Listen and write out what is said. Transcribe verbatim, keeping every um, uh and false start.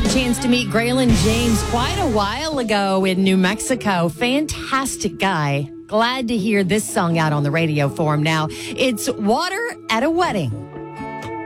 a chance to meet Graylin James quite a while ago in New Mexico. Fantastic guy. Glad to hear this song out on the radio for him now. It's Water at a Wedding.